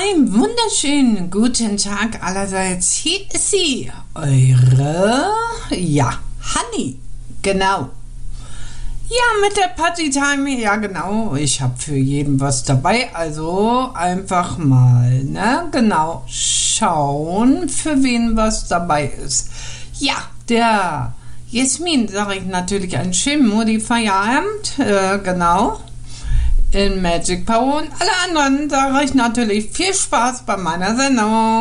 Einen wunderschönen guten Tag allerseits. Hier ist sie, eure, Hanni, genau. Ja, mit der Partytime, ja genau, ich habe für jeden was dabei, also einfach mal, genau, schauen, für wen was dabei ist. Ja, der Jasmin sage ich natürlich einen schönen Modi-Feierabend, genau. In Magic Power und alle anderen sage ich natürlich viel Spaß bei meiner Sendung.